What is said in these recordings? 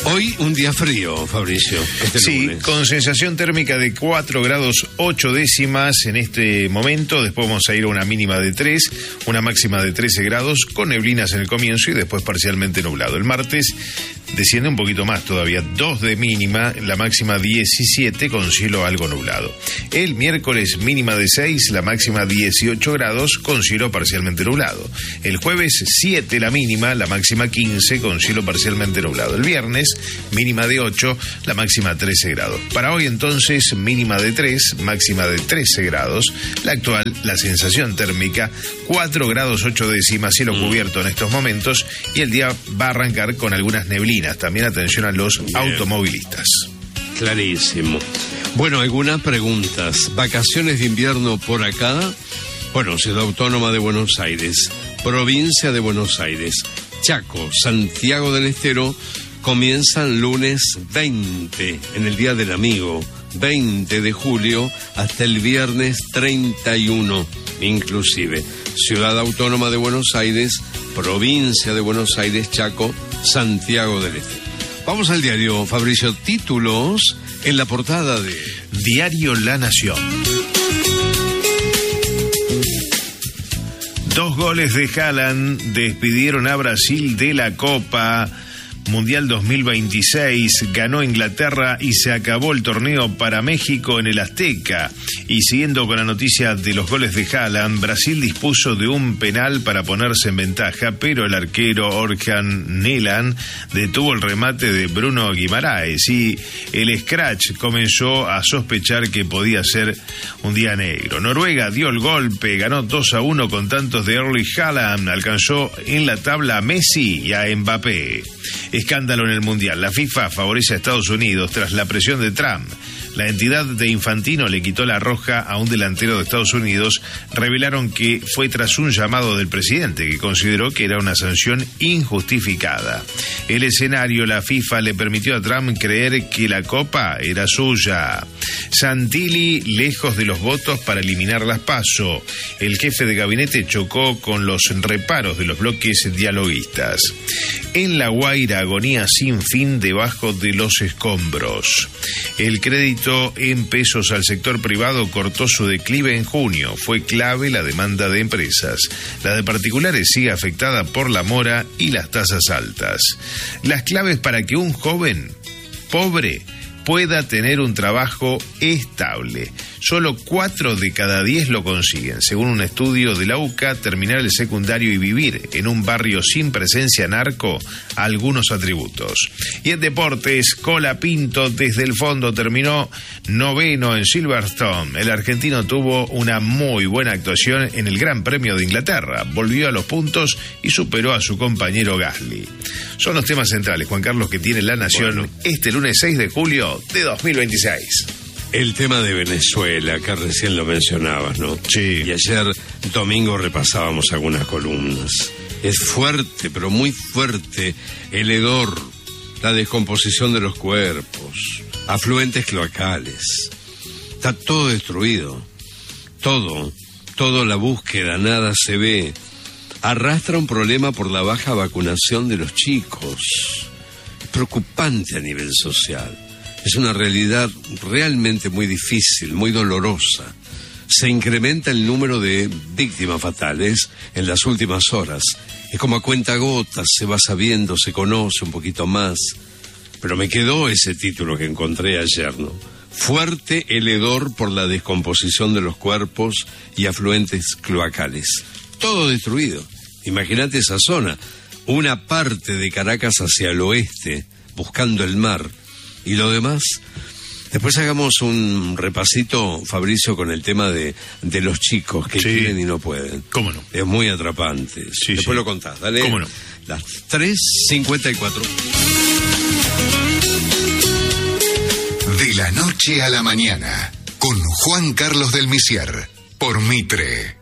Hoy un día frío, Fabricio. Sí, lunes. Con sensación térmica de 4 grados 8 décimas en este momento. Después vamos a ir a una mínima de 3, una máxima de 13 grados, con neblinas en el comienzo y después parcialmente nublado. El martes desciende un poquito más todavía, 2 de mínima, la máxima 17 con cielo algo nublado. El miércoles mínima de 6, la máxima 18 grados con cielo parcialmente nublado. El jueves 7 la mínima, la máxima 15 con cielo parcialmente nublado. El viernes mínima de 8, la máxima 13 grados. Para hoy entonces mínima de 3, máxima de 13 grados. La actual, la sensación térmica 4 grados 8 décimas, cielo cubierto en estos momentos, y el día va a arrancar con algunas neblinas. También atención a los automovilistas. Clarísimo. Bueno, algunas preguntas. ¿Vacaciones de invierno por acá? Bueno, Ciudad Autónoma de Buenos Aires, Provincia de Buenos Aires, Chaco, Santiago del Estero, comienzan lunes 20, en el Día del Amigo, 20 de julio, hasta el viernes 31, inclusive. Ciudad Autónoma de Buenos Aires, Provincia de Buenos Aires, Chaco, Santiago del Estero. Vamos al diario, Fabricio. Títulos en la portada de Diario La Nación. 2 goles de Haaland despidieron a Brasil de la Copa Mundial 2026, ganó Inglaterra y se acabó el torneo para México en el Azteca. Y siguiendo con la noticia de los goles de Haaland, Brasil dispuso de un penal para ponerse en ventaja, pero el arquero Orhan Neland detuvo el remate de Bruno Guimaraes y el Scratch comenzó a sospechar que podía ser un día negro. Noruega dio el golpe, ganó 2-1 con tantos de Erling Haaland, alcanzó en la tabla a Messi y a Mbappé. Escándalo en el Mundial. La FIFA favorece a Estados Unidos tras la presión de Trump. La entidad de Infantino le quitó la roja a un delantero de Estados Unidos. Revelaron que fue tras un llamado del presidente, que consideró que era una sanción injustificada. El escenario, la FIFA le permitió a Trump creer que la copa era suya. Santilli lejos de los votos para eliminar las PASO. El jefe de gabinete chocó con los reparos de los bloques dialoguistas. En La Guaira, agonía sin fin debajo de los escombros. El crédito en pesos al sector privado cortó su declive en junio. Fue clave la demanda de empresas. La de particulares sigue afectada por la mora y las tasas altas. Las claves para que un joven pobre pueda tener un trabajo estable. Solo 4 de cada 10 lo consiguen. Según un estudio de la UCA, terminar el secundario y vivir en un barrio sin presencia narco, algunos atributos. Y en deportes, Colapinto desde el fondo terminó 9º en Silverstone. El argentino tuvo una muy buena actuación en el Gran Premio de Inglaterra. Volvió a los puntos y superó a su compañero Gasly. Son los temas centrales, Juan Carlos, que tiene La Nación este lunes 6 de julio de 2026. el tema de Venezuela, que recién lo mencionabas, ¿no? Sí. Y ayer domingo repasábamos algunas columnas. Es fuerte, pero muy fuerte, el hedor, la descomposición de los cuerpos, afluentes cloacales. Está todo destruido. Todo la búsqueda, nada se ve. Arrastra un problema por la baja vacunación de los chicos. Es preocupante a nivel social. Es una realidad realmente muy difícil, muy dolorosa. Se incrementa el número de víctimas fatales en las últimas horas. Es como a cuentagotas, se va sabiendo, se conoce un poquito más. Pero me quedó ese título que encontré ayer, ¿no? Fuerte el hedor por la descomposición de los cuerpos y afluentes cloacales. Todo destruido. Imagínate esa zona. Una parte de Caracas hacia el oeste, buscando el mar. Y lo demás. Después hagamos un repasito, Fabricio, con el tema de los chicos que quieren y no pueden. ¿Cómo no? Es muy atrapante. Sí, Después lo contás, dale. ¿Cómo no? Las 3:54. De la noche a la mañana, con Juan Carlos del Misier, por Mitre.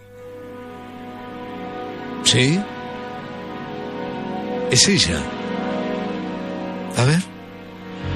¿Sí? Es ella. A ver.